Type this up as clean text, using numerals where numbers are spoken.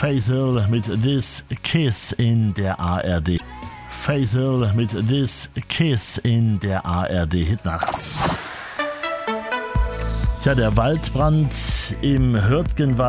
Faisal mit This Kiss in der ARD. Faisal mit This Kiss in der ARD Hitnacht. Ja, der Waldbrand im Hürtgenwald